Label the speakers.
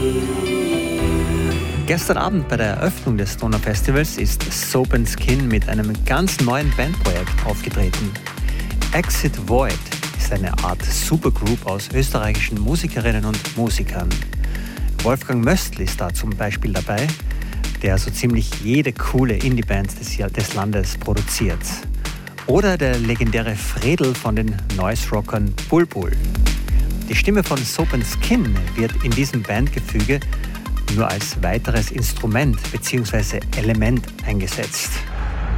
Speaker 1: Gestern Abend bei der Eröffnung des Donau Festivals ist Soap & Skin mit einem ganz neuen Bandprojekt aufgetreten. Exit Void ist eine Art Supergroup aus österreichischen Musikerinnen und Musikern. Wolfgang Möstl ist da zum Beispiel dabei, der so ziemlich jede coole Indie-Band des Landes produziert. Oder der legendäre Fredel von den Noise-Rockern Bulbul. Die Stimme von Soap & Skin wird in diesem Bandgefüge nur als weiteres Instrument bzw. Element eingesetzt.